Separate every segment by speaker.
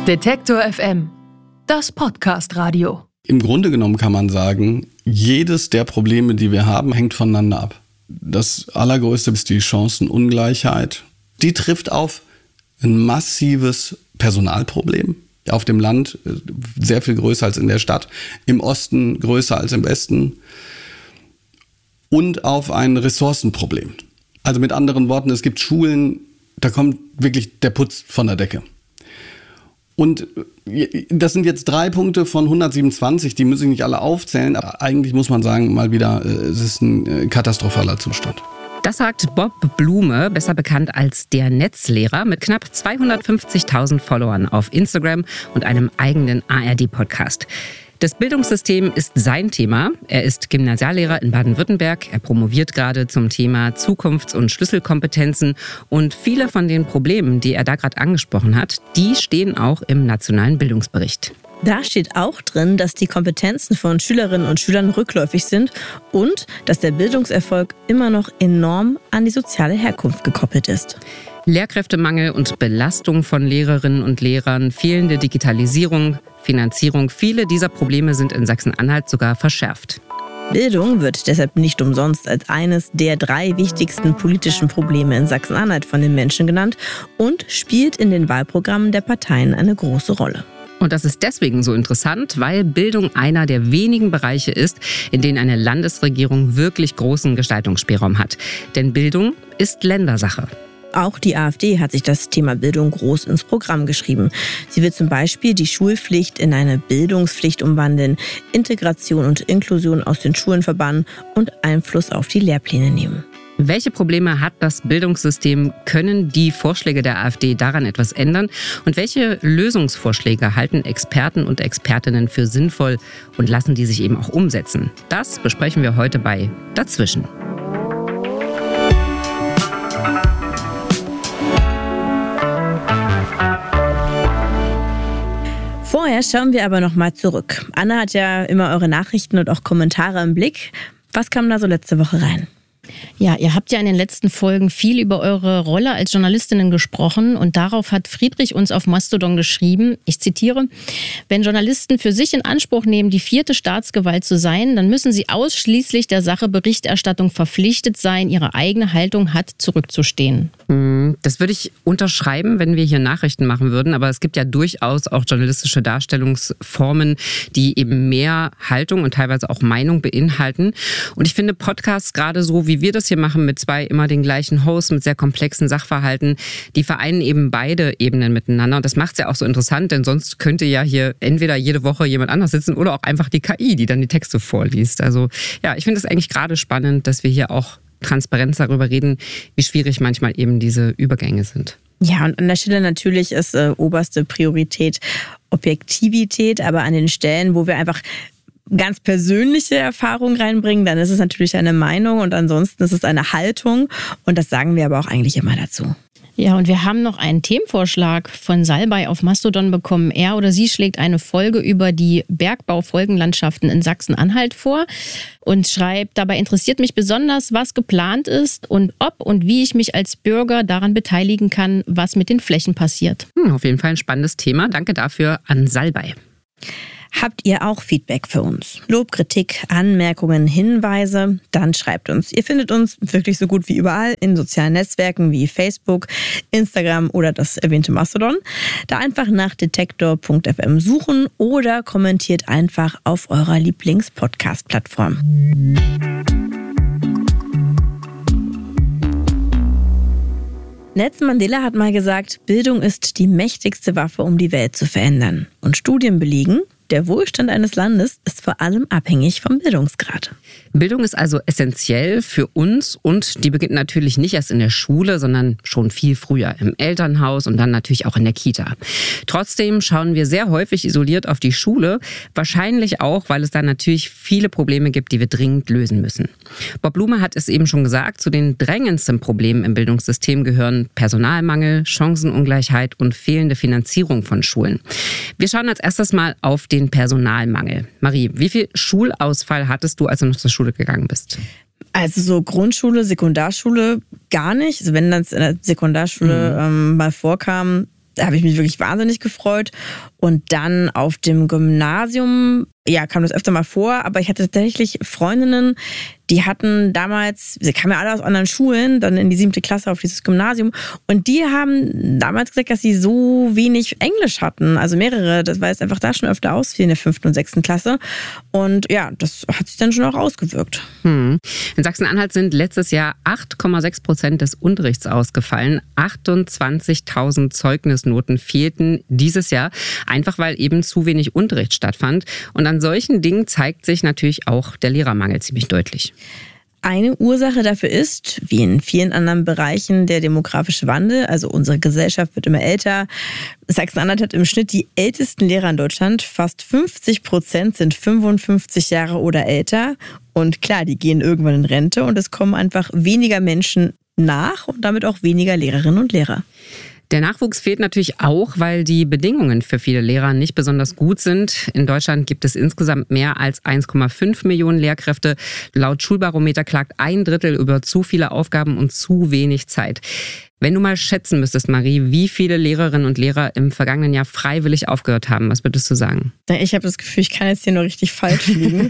Speaker 1: Detektor FM, das Podcast-Radio.
Speaker 2: Im Grunde genommen kann man sagen, jedes der Probleme, die wir haben, hängt voneinander ab. Das allergrößte ist die Chancenungleichheit. Die trifft auf ein massives Personalproblem. Auf dem Land sehr viel größer als in der Stadt, im Osten größer als im Westen. Und auf ein Ressourcenproblem. Also mit anderen Worten, es gibt Schulen, da kommt wirklich der Putz von der Decke. Und das sind jetzt 3 Punkte von 127, die muss ich nicht alle aufzählen. Aber eigentlich muss man sagen, mal wieder, es ist ein katastrophaler Zustand.
Speaker 3: Das sagt Bob Blume, besser bekannt als der Netzlehrer, mit knapp 250.000 Followern auf Instagram und einem eigenen ARD-Podcast. Das Bildungssystem ist sein Thema. Er ist Gymnasiallehrer in Baden-Württemberg. Er promoviert gerade zum Thema Zukunfts- und Schlüsselkompetenzen. Und viele von den Problemen, die er da gerade angesprochen hat, die stehen auch im nationalen Bildungsbericht.
Speaker 4: Da steht auch drin, dass die Kompetenzen von Schülerinnen und Schülern rückläufig sind und dass der Bildungserfolg immer noch enorm an die soziale Herkunft gekoppelt ist.
Speaker 3: Lehrkräftemangel und Belastung von Lehrerinnen und Lehrern, fehlende Digitalisierung, Finanzierung, viele dieser Probleme sind in Sachsen-Anhalt sogar verschärft.
Speaker 4: Bildung wird deshalb nicht umsonst als eines der 3 wichtigsten politischen Probleme in Sachsen-Anhalt von den Menschen genannt und spielt in den Wahlprogrammen der Parteien eine große Rolle.
Speaker 3: Und das ist deswegen so interessant, weil Bildung einer der wenigen Bereiche ist, in denen eine Landesregierung wirklich großen Gestaltungsspielraum hat. Denn Bildung ist Ländersache.
Speaker 4: Auch die AfD hat sich das Thema Bildung groß ins Programm geschrieben. Sie will zum Beispiel die Schulpflicht in eine Bildungspflicht umwandeln, Integration und Inklusion aus den Schulen verbannen und Einfluss auf die Lehrpläne nehmen.
Speaker 3: Welche Probleme hat das Bildungssystem? Können die Vorschläge der AfD daran etwas ändern? Und welche Lösungsvorschläge halten Experten und Expertinnen für sinnvoll und lassen die sich eben auch umsetzen? Das besprechen wir heute bei Dazwischen.
Speaker 4: Vorher schauen wir aber noch mal zurück. Anna hat ja immer eure Nachrichten und auch Kommentare im Blick. Was kam da so letzte Woche rein?
Speaker 5: Ja, ihr habt ja in den letzten Folgen viel über eure Rolle als Journalistinnen gesprochen und darauf hat Friedrich uns auf Mastodon geschrieben, ich zitiere, wenn Journalisten für sich in Anspruch nehmen, die 4. Staatsgewalt zu sein, dann müssen sie ausschließlich der Sache Berichterstattung verpflichtet sein, ihre eigene Haltung hat zurückzustehen.
Speaker 3: Das würde ich unterschreiben, wenn wir hier Nachrichten machen würden, aber es gibt ja durchaus auch journalistische Darstellungsformen, die eben mehr Haltung und teilweise auch Meinung beinhalten. Und ich finde Podcasts gerade so, wie wir das hier machen, mit 2 immer den gleichen Hosts, mit sehr komplexen Sachverhalten, die vereinen eben beide Ebenen miteinander. Und das macht es ja auch so interessant, denn sonst könnte ja hier entweder jede Woche jemand anders sitzen oder auch einfach die KI, die dann die Texte vorliest. Also ja, ich finde es eigentlich gerade spannend, dass wir hier auch transparent darüber reden, wie schwierig manchmal eben diese Übergänge sind.
Speaker 4: Ja, und an der Stelle natürlich ist oberste Priorität Objektivität, aber an den Stellen, wo wir einfach ganz persönliche Erfahrungen reinbringen, dann ist es natürlich eine Meinung und ansonsten ist es eine Haltung und das sagen wir aber auch eigentlich immer dazu.
Speaker 5: Ja, und wir haben noch einen Themenvorschlag von Salbei auf Mastodon bekommen. Er oder sie schlägt eine Folge über die Bergbaufolgenlandschaften in Sachsen-Anhalt vor und schreibt, dabei interessiert mich besonders, was geplant ist und ob und wie ich mich als Bürger daran beteiligen kann, was mit den Flächen passiert.
Speaker 3: Auf jeden Fall ein spannendes Thema. Danke dafür an Salbei.
Speaker 4: Habt ihr auch Feedback für uns? Lob, Kritik, Anmerkungen, Hinweise? Dann schreibt uns. Ihr findet uns wirklich so gut wie überall in sozialen Netzwerken wie Facebook, Instagram oder das erwähnte Mastodon. Da einfach nach detektor.fm suchen oder kommentiert einfach auf eurer Lieblings-Podcast-Plattform. Nelson Mandela hat mal gesagt, Bildung ist die mächtigste Waffe, um die Welt zu verändern. Und Studien belegen, der Wohlstand eines Landes ist vor allem abhängig vom Bildungsgrad.
Speaker 3: Bildung ist also essentiell für uns und die beginnt natürlich nicht erst in der Schule, sondern schon viel früher im Elternhaus und dann natürlich auch in der Kita. Trotzdem schauen wir sehr häufig isoliert auf die Schule, wahrscheinlich auch, weil es da natürlich viele Probleme gibt, die wir dringend lösen müssen. Bob Blume hat es eben schon gesagt, zu den drängendsten Problemen im Bildungssystem gehören Personalmangel, Chancenungleichheit und fehlende Finanzierung von Schulen. Wir schauen als erstes mal auf den Personalmangel. Marie, wie viel Schulausfall hattest du, als du noch zur Schule gegangen bist?
Speaker 4: Also so Grundschule, Sekundarschule gar nicht. Also wenn das in der Sekundarschule mal vorkam, Da habe ich mich wirklich wahnsinnig gefreut. Und dann auf dem Gymnasium, ja, kam das öfter mal vor, aber ich hatte tatsächlich Freundinnen, die hatten damals, sie kamen ja alle aus anderen Schulen, dann in die 7. Klasse auf dieses Gymnasium und die haben damals gesagt, dass sie so wenig Englisch hatten, also mehrere, das weil es einfach da schon öfter ausfiel in der 5. und 6. Klasse und ja, das hat sich dann schon auch ausgewirkt.
Speaker 3: In Sachsen-Anhalt sind letztes Jahr 8,6% des Unterrichts ausgefallen, 28.000 Zeugnisnoten fehlten dieses Jahr, einfach weil eben zu wenig Unterricht stattfand und an solchen Dingen zeigt sich natürlich auch der Lehrermangel ziemlich deutlich.
Speaker 4: Eine Ursache dafür ist, wie in vielen anderen Bereichen, der demografische Wandel. Also unsere Gesellschaft wird immer älter. Sachsen-Anhalt hat im Schnitt die ältesten Lehrer in Deutschland. Fast 50% sind 55 Jahre oder älter. Und klar, die gehen irgendwann in Rente und es kommen einfach weniger Menschen nach und damit auch weniger Lehrerinnen und Lehrer.
Speaker 3: Der Nachwuchs fehlt natürlich auch, weil die Bedingungen für viele Lehrer nicht besonders gut sind. In Deutschland gibt es insgesamt mehr als 1,5 Millionen Lehrkräfte. Laut Schulbarometer klagt 1/3 über zu viele Aufgaben und zu wenig Zeit. Wenn du mal schätzen müsstest, Marie, wie viele Lehrerinnen und Lehrer im vergangenen Jahr freiwillig aufgehört haben, was würdest du sagen?
Speaker 4: Ich habe das Gefühl, ich kann jetzt hier nur richtig falsch liegen.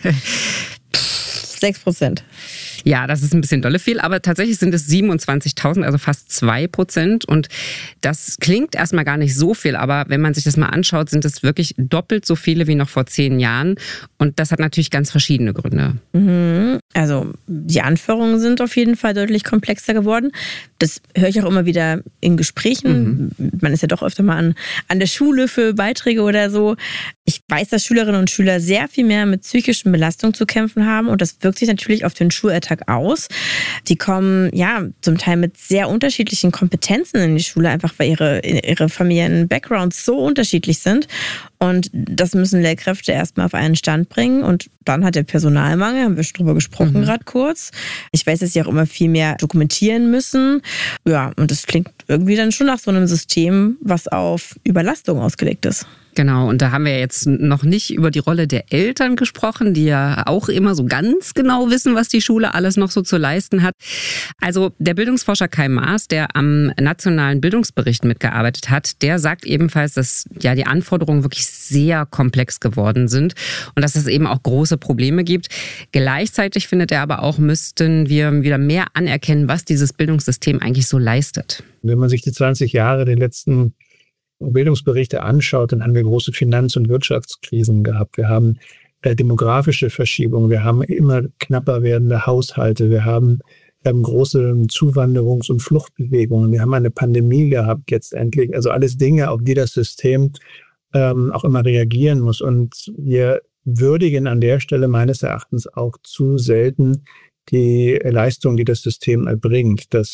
Speaker 4: 6%.
Speaker 3: Ja, das ist ein bisschen dolle viel, aber tatsächlich sind es 27.000, also fast 2%. Und das klingt erstmal gar nicht so viel, aber wenn man sich das mal anschaut, sind es wirklich doppelt so viele wie noch vor 10 Jahren. Und das hat natürlich ganz verschiedene Gründe.
Speaker 4: Also die Anforderungen sind auf jeden Fall deutlich komplexer geworden. Das höre ich auch immer wieder in Gesprächen. Man ist ja doch öfter mal an der Schule für Beiträge oder so. Ich weiß, dass Schülerinnen und Schüler sehr viel mehr mit psychischen Belastungen zu kämpfen haben und das wirkt sich natürlich auf den Schulalltag aus. Die kommen ja zum Teil mit sehr unterschiedlichen Kompetenzen in die Schule, einfach weil ihre familiären Backgrounds so unterschiedlich sind. Und das müssen Lehrkräfte erstmal auf einen Stand bringen. Und dann hat der Personalmangel, haben wir schon drüber gesprochen gerade kurz. Ich weiß, dass sie auch immer viel mehr dokumentieren müssen. Ja, und das klingt irgendwie dann schon nach so einem System, was auf Überlastung ausgelegt ist.
Speaker 3: Genau, und da haben wir jetzt noch nicht über die Rolle der Eltern gesprochen, die ja auch immer so ganz genau wissen, was die Schule alles noch so zu leisten hat. Also der Bildungsforscher Kai Maas, der am Nationalen Bildungsbericht mitgearbeitet hat, der sagt ebenfalls, dass ja die Anforderungen wirklich sehr komplex geworden sind und dass es eben auch große Probleme gibt. Gleichzeitig findet er aber auch, müssten wir wieder mehr anerkennen, was dieses Bildungssystem eigentlich so leistet.
Speaker 6: Wenn man sich die 20 Jahre der letzten Bildungsberichte anschaut, dann haben wir große Finanz- und Wirtschaftskrisen gehabt. Wir haben demografische Verschiebungen, wir haben immer knapper werdende Haushalte, wir haben große Zuwanderungs- und Fluchtbewegungen, wir haben eine Pandemie gehabt jetzt endlich. Also alles Dinge, auf die das System auch immer reagieren muss. Und wir würdigen an der Stelle meines Erachtens auch zu selten die Leistung, die das System erbringt. Dass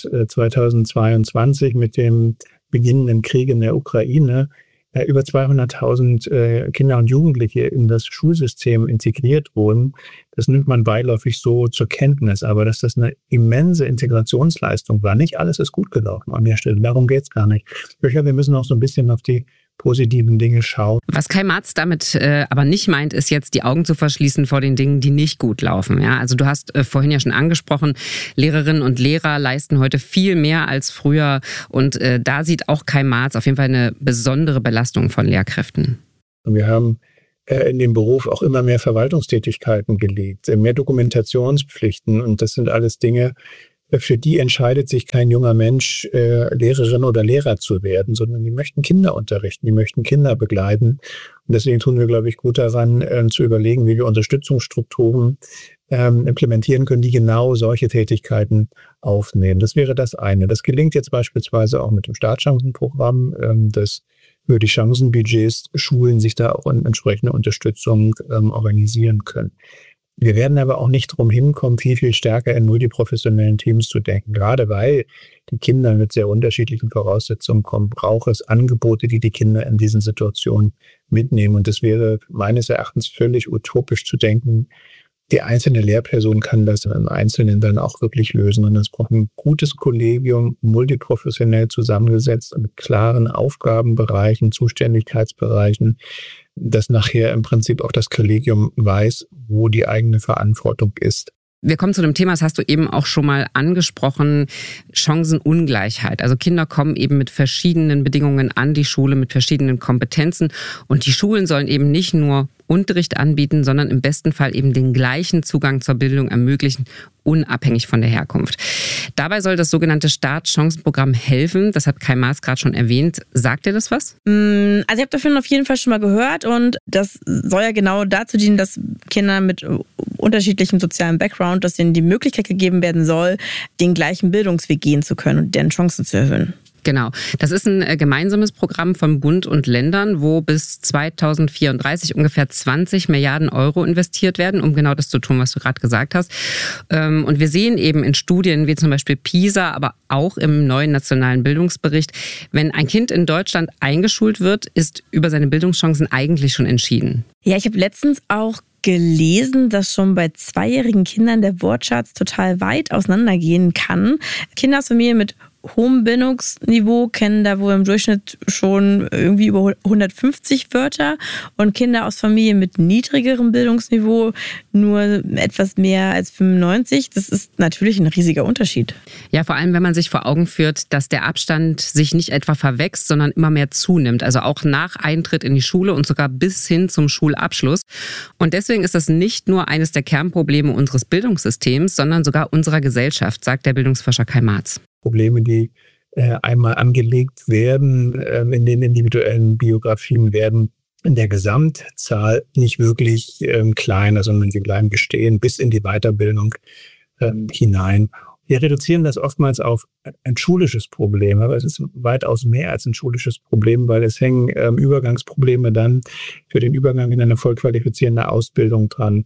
Speaker 6: 2022 mit dem beginnenden Krieg in der Ukraine über 200.000 Kinder und Jugendliche in das Schulsystem integriert wurden. Das nimmt man beiläufig so zur Kenntnis. Aber dass das eine immense Integrationsleistung war, nicht alles ist gut gelaufen an der Stelle. Darum geht es gar nicht. Ich glaube, wir müssen auch so ein bisschen auf die positiven Dinge schauen.
Speaker 3: Was Kai Maas damit aber nicht meint, ist jetzt die Augen zu verschließen vor den Dingen, die nicht gut laufen. Ja, also du hast vorhin ja schon angesprochen, Lehrerinnen und Lehrer leisten heute viel mehr als früher und da sieht auch Kai Maas auf jeden Fall eine besondere Belastung von Lehrkräften.
Speaker 6: Wir haben in dem Beruf auch immer mehr Verwaltungstätigkeiten gelegt, mehr Dokumentationspflichten und das sind alles Dinge, für die entscheidet sich kein junger Mensch, Lehrerin oder Lehrer zu werden, sondern die möchten Kinder unterrichten, die möchten Kinder begleiten. Und deswegen tun wir, glaube ich, gut daran, zu überlegen, wie wir Unterstützungsstrukturen implementieren können, die genau solche Tätigkeiten aufnehmen. Das wäre das eine. Das gelingt jetzt beispielsweise auch mit dem Startchancenprogramm, das für die Chancenbudgets Schulen sich da auch in entsprechende Unterstützung organisieren können. Wir werden aber auch nicht drum hinkommen, viel stärker in multiprofessionellen Teams zu denken. Gerade weil die Kinder mit sehr unterschiedlichen Voraussetzungen kommen, braucht es Angebote, die Kinder in diesen Situationen mitnehmen. Und es wäre meines Erachtens völlig utopisch zu denken, die einzelne Lehrperson kann das im Einzelnen dann auch wirklich lösen. Und es braucht ein gutes Kollegium, multiprofessionell zusammengesetzt, mit klaren Aufgabenbereichen, Zuständigkeitsbereichen, dass nachher im Prinzip auch das Kollegium weiß, wo die eigene Verantwortung ist.
Speaker 3: Wir kommen zu dem Thema, das hast du eben auch schon mal angesprochen, Chancenungleichheit. Also Kinder kommen eben mit verschiedenen Bedingungen an die Schule, mit verschiedenen Kompetenzen. Und die Schulen sollen eben nicht nur Unterricht anbieten, sondern im besten Fall eben den gleichen Zugang zur Bildung ermöglichen, unabhängig von der Herkunft. Dabei soll das sogenannte Startchancenprogramm helfen. Das hat Kai Maas gerade schon erwähnt. Sagt dir das was?
Speaker 4: Also ich habe davon auf jeden Fall schon mal gehört und das soll ja genau dazu dienen, dass Kinder mit unterschiedlichem sozialen Background, dass ihnen die Möglichkeit gegeben werden soll, den gleichen Bildungsweg gehen zu können und deren Chancen zu erhöhen.
Speaker 3: Genau. Das ist ein gemeinsames Programm von Bund und Ländern, wo bis 2034 ungefähr 20 Milliarden Euro investiert werden, um genau das zu tun, was du gerade gesagt hast. Und wir sehen eben in Studien wie zum Beispiel PISA, aber auch im neuen nationalen Bildungsbericht, wenn ein Kind in Deutschland eingeschult wird, ist über seine Bildungschancen eigentlich schon entschieden.
Speaker 4: Ja, ich habe letztens auch gelesen, dass schon bei 2-jährigen Kindern der Wortschatz total weit auseinandergehen kann. Kinder aus Familien mit hohem Bildungsniveau kennen da wohl im Durchschnitt schon irgendwie über 150 Wörter und Kinder aus Familien mit niedrigerem Bildungsniveau nur etwas mehr als 95. Das ist natürlich ein riesiger Unterschied.
Speaker 3: Ja, vor allem, wenn man sich vor Augen führt, dass der Abstand sich nicht etwa verwächst, sondern immer mehr zunimmt. Also auch nach Eintritt in die Schule und sogar bis hin zum Schulabschluss. Und deswegen ist das nicht nur eines der Kernprobleme unseres Bildungssystems, sondern sogar unserer Gesellschaft, sagt der Bildungsforscher Kai Maas.
Speaker 6: Probleme, die einmal angelegt werden in den individuellen Biografien, werden in der Gesamtzahl nicht wirklich kleiner, sondern sie bleiben bestehen bis in die Weiterbildung hinein. Wir reduzieren das oftmals auf ein schulisches Problem, aber es ist weitaus mehr als ein schulisches Problem, weil es hängen Übergangsprobleme dann für den Übergang in eine voll qualifizierende Ausbildung dran.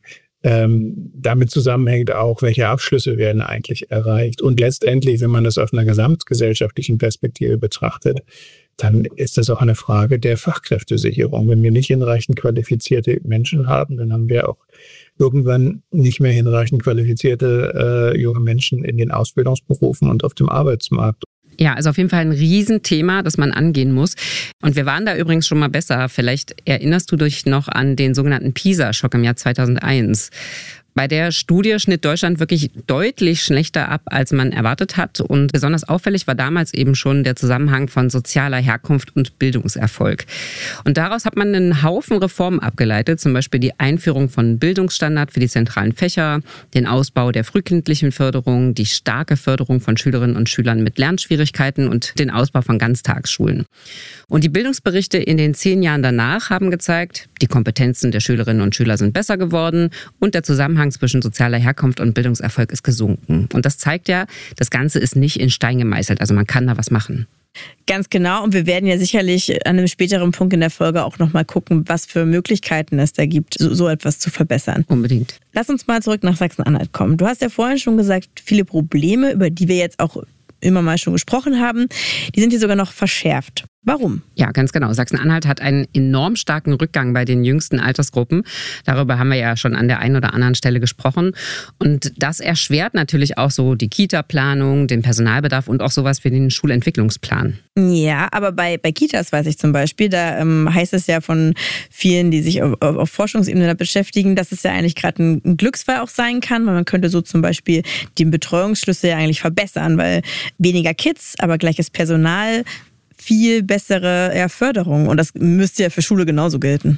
Speaker 6: Damit zusammenhängt auch, welche Abschlüsse werden eigentlich erreicht. Und letztendlich, wenn man das aus einer gesamtgesellschaftlichen Perspektive betrachtet, dann ist das auch eine Frage der Fachkräftesicherung. Wenn wir nicht hinreichend qualifizierte Menschen haben, dann haben wir auch irgendwann nicht mehr hinreichend qualifizierte junge Menschen in den Ausbildungsberufen und auf dem Arbeitsmarkt.
Speaker 3: Ja, also auf jeden Fall ein Riesenthema, das man angehen muss. Und wir waren da übrigens schon mal besser. Vielleicht erinnerst du dich noch an den sogenannten PISA-Schock im Jahr 2001. Bei der Studie schnitt Deutschland wirklich deutlich schlechter ab, als man erwartet hat. Und besonders auffällig war damals eben schon der Zusammenhang von sozialer Herkunft und Bildungserfolg. Und daraus hat man einen Haufen Reformen abgeleitet, zum Beispiel die Einführung von Bildungsstandard für die zentralen Fächer, den Ausbau der frühkindlichen Förderung, die starke Förderung von Schülerinnen und Schülern mit Lernschwierigkeiten und den Ausbau von Ganztagsschulen. Und die Bildungsberichte in den 10 Jahren danach haben gezeigt, die Kompetenzen der Schülerinnen und Schüler sind besser geworden und der Zusammenhang zwischen sozialer Herkunft und Bildungserfolg ist gesunken. Und das zeigt ja, das Ganze ist nicht in Stein gemeißelt. Also man kann da was machen.
Speaker 4: Ganz genau. Und wir werden ja sicherlich an einem späteren Punkt in der Folge auch nochmal gucken, was für Möglichkeiten es da gibt, so etwas zu verbessern.
Speaker 3: Unbedingt.
Speaker 4: Lass uns mal zurück nach Sachsen-Anhalt kommen. Du hast ja vorhin schon gesagt, viele Probleme, über die wir jetzt auch immer mal schon gesprochen haben, die sind hier sogar noch verschärft. Warum?
Speaker 3: Ja, ganz genau. Sachsen-Anhalt hat einen enorm starken Rückgang bei den jüngsten Altersgruppen. Darüber haben wir ja schon an der einen oder anderen Stelle gesprochen. Und das erschwert natürlich auch so die Kita-Planung, den Personalbedarf und auch sowas wie den Schulentwicklungsplan.
Speaker 4: Ja, aber bei Kitas weiß ich zum Beispiel, da heißt es ja von vielen, die sich auf Forschungsebene damit beschäftigen, dass es ja eigentlich gerade ein Glücksfall auch sein kann, weil man könnte so zum Beispiel den Betreuungsschlüssel ja eigentlich verbessern, weil weniger Kids, aber gleiches Personal, viel bessere Förderung. Und das müsste ja für Schule genauso gelten.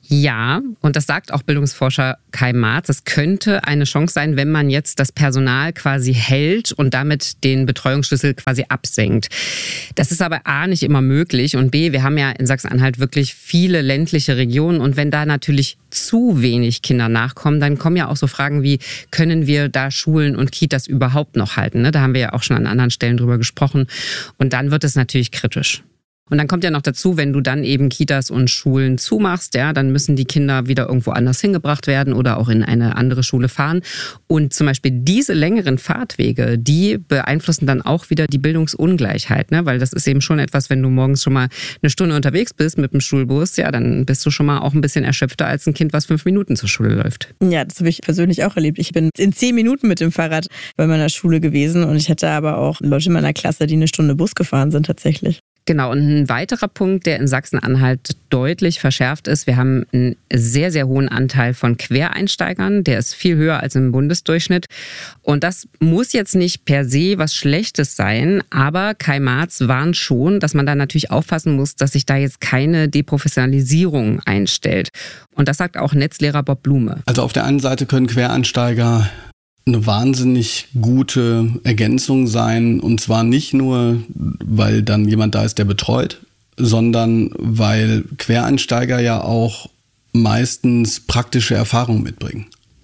Speaker 3: Ja, und das sagt auch Bildungsforscher Kai Maas. Es könnte eine Chance sein, wenn man jetzt das Personal quasi hält und damit den Betreuungsschlüssel quasi absenkt. Das ist aber A, nicht immer möglich und B, wir haben ja in Sachsen-Anhalt wirklich viele ländliche Regionen und wenn da natürlich zu wenig Kinder nachkommen, dann kommen ja auch so Fragen wie, können wir da Schulen und Kitas überhaupt noch halten? Da haben wir ja auch schon an anderen Stellen drüber gesprochen und dann wird es natürlich kritisch. Und dann kommt ja noch dazu, wenn du dann eben Kitas und Schulen zumachst, ja, dann müssen die Kinder wieder irgendwo anders hingebracht werden oder auch in eine andere Schule fahren. Und zum Beispiel diese längeren Fahrtwege, die beeinflussen dann auch wieder die Bildungsungleichheit, ne? Weil das ist eben schon etwas, wenn du morgens schon mal eine Stunde unterwegs bist mit dem Schulbus, ja, dann bist du schon mal auch ein bisschen erschöpfter als ein Kind, was 5 Minuten zur Schule läuft.
Speaker 4: Ja, das habe ich persönlich auch erlebt. Ich bin in 10 Minuten mit dem Fahrrad bei meiner Schule gewesen und ich hatte aber auch Leute in meiner Klasse, die eine Stunde Bus gefahren sind tatsächlich.
Speaker 3: Genau, und ein weiterer Punkt, der in Sachsen-Anhalt deutlich verschärft ist, wir haben einen sehr, sehr hohen Anteil von Quereinsteigern, der ist viel höher als im Bundesdurchschnitt. Und das muss jetzt nicht per se was Schlechtes sein, aber Kai Marz warnt schon, dass man da natürlich aufpassen muss, dass sich da jetzt keine Deprofessionalisierung einstellt. Und das sagt auch Netzlehrer Bob Blume.
Speaker 2: Also auf der einen Seite können Quereinsteiger eine wahnsinnig gute Ergänzung sein, und zwar nicht nur, weil dann jemand da ist, der betreut, sondern weil Quereinsteiger ja auch meistens praktische Erfahrung mitbringen.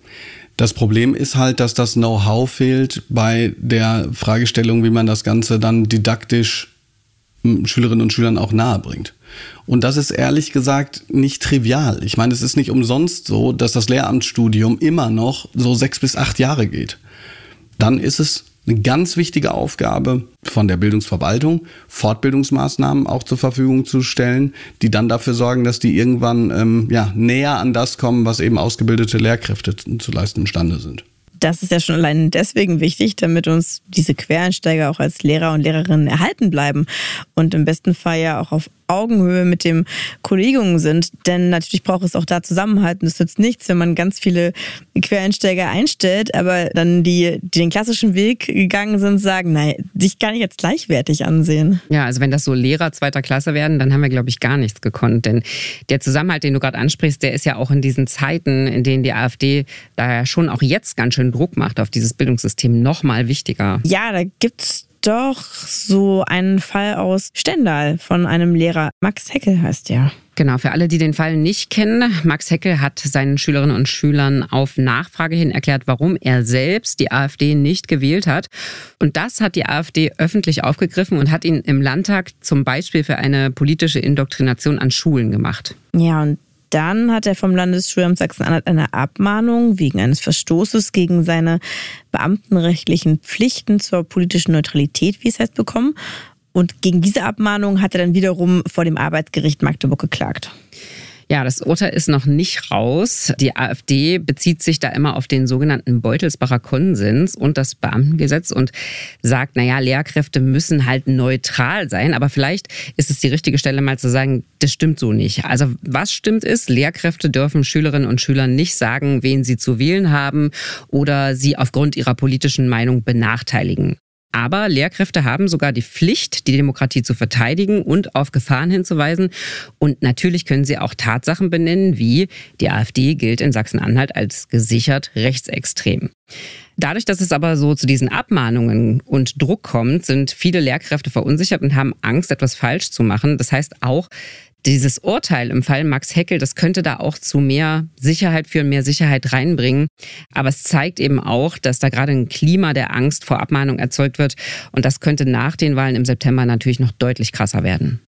Speaker 2: Das Problem ist halt, dass das Know-how fehlt bei der Fragestellung, wie man das Ganze dann didaktisch Schülerinnen und Schülern auch nahe bringt. Und das ist ehrlich gesagt nicht trivial. Ich meine, es ist nicht umsonst so, dass das Lehramtsstudium immer noch so 6 bis 8 Jahre geht. Dann ist es eine ganz wichtige Aufgabe von der Bildungsverwaltung, Fortbildungsmaßnahmen auch zur Verfügung zu stellen, die dann dafür sorgen, dass die irgendwann näher an das kommen, was eben ausgebildete Lehrkräfte zu leisten imstande sind.
Speaker 4: Das ist ja schon allein deswegen wichtig, damit uns diese Quereinsteiger auch als Lehrer und Lehrerinnen erhalten bleiben und im besten Fall ja auch auf Augenhöhe mit dem Kollegium sind. Denn natürlich braucht es auch da Zusammenhalt. Und es nützt nichts, wenn man ganz viele Quereinsteiger einstellt, aber dann die den klassischen Weg gegangen sind, sagen, nein, dich kann ich jetzt gleichwertig ansehen.
Speaker 3: Ja, also wenn das so Lehrer zweiter Klasse werden, dann haben wir, glaube ich, gar nichts gekonnt. Denn der Zusammenhalt, den du gerade ansprichst, der ist ja auch in diesen Zeiten, in denen die AfD da ja schon auch jetzt ganz schön Druck macht auf dieses Bildungssystem, noch mal wichtiger.
Speaker 4: Ja, da gibt's doch so einen Fall aus Stendal von einem Lehrer. Max Heckel heißt der.
Speaker 3: Genau, für alle, die den Fall nicht kennen, Max Heckel hat seinen Schülerinnen und Schülern auf Nachfrage hin erklärt, warum er selbst die AfD nicht gewählt hat. Und das hat die AfD öffentlich aufgegriffen und hat ihn im Landtag zum Beispiel für eine politische Indoktrination an Schulen gemacht.
Speaker 4: Ja, und dann hat er vom Landesschulamt Sachsen-Anhalt eine Abmahnung wegen eines Verstoßes gegen seine beamtenrechtlichen Pflichten zur politischen Neutralität, wie es heißt, bekommen. Und gegen diese Abmahnung hat er dann wiederum vor dem Arbeitsgericht Magdeburg geklagt.
Speaker 3: Ja, das Urteil ist noch nicht raus. Die AfD bezieht sich da immer auf den sogenannten Beutelsbacher Konsens und das Beamtengesetz und sagt, Lehrkräfte müssen halt neutral sein. Aber vielleicht ist es die richtige Stelle, mal zu sagen, das stimmt so nicht. Also was stimmt ist, Lehrkräfte dürfen Schülerinnen und Schülern nicht sagen, wen sie zu wählen haben oder sie aufgrund ihrer politischen Meinung benachteiligen. Aber Lehrkräfte haben sogar die Pflicht, die Demokratie zu verteidigen und auf Gefahren hinzuweisen. Und natürlich können sie auch Tatsachen benennen, wie die AfD gilt in Sachsen-Anhalt als gesichert rechtsextrem. Dadurch, dass es aber so zu diesen Abmahnungen und Druck kommt, sind viele Lehrkräfte verunsichert und haben Angst, etwas falsch zu machen. Das heißt auch, dieses Urteil im Fall Max Heckel, das könnte da auch zu mehr Sicherheit führen, mehr Sicherheit reinbringen. Aber es zeigt eben auch, dass da gerade ein Klima der Angst vor Abmahnung erzeugt wird. Und das könnte nach den Wahlen im September natürlich noch deutlich krasser werden.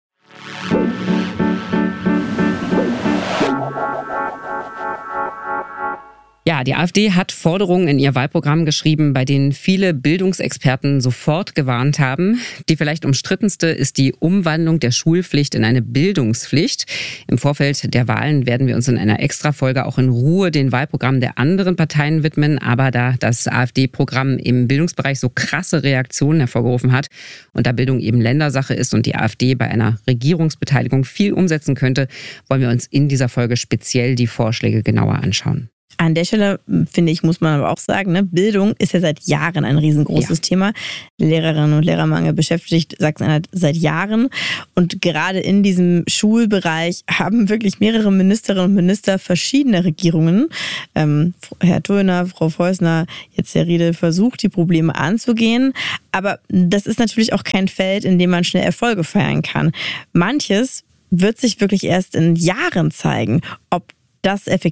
Speaker 3: Ja, die AfD hat Forderungen in ihr Wahlprogramm geschrieben, bei denen viele Bildungsexperten sofort gewarnt haben. Die vielleicht umstrittenste ist die Umwandlung der Schulpflicht in eine Bildungspflicht. Im Vorfeld der Wahlen werden wir uns in einer Extrafolge auch in Ruhe den Wahlprogrammen der anderen Parteien widmen. Aber da das AfD-Programm im Bildungsbereich so krasse Reaktionen hervorgerufen hat und da Bildung eben Ländersache ist und die AfD bei einer Regierungsbeteiligung viel umsetzen könnte, wollen wir uns in dieser Folge speziell die Vorschläge genauer anschauen.
Speaker 4: An der Stelle, finde ich, muss man aber auch sagen, Bildung ist ja seit Jahren ein riesengroßes Thema. Lehrerinnen und Lehrermangel beschäftigt Sachsen-Anhalt seit Jahren. Und gerade in diesem Schulbereich haben wirklich mehrere Ministerinnen und Minister verschiedener Regierungen, Herr Thurner, Frau Feusner, jetzt Herr Riedel, versucht, die Probleme anzugehen. Aber das ist natürlich auch kein Feld, in dem man schnell Erfolge feiern kann. Manches wird sich wirklich erst in Jahren zeigen, ob das effektiv